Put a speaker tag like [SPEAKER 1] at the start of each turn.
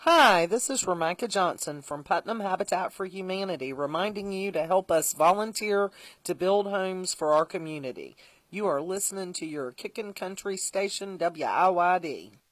[SPEAKER 1] Hi, this is Ramika Johnson from Putnam Habitat for Humanity, reminding you to help us volunteer to build homes for our community. You are listening to your Kickin' Country station, WIYD.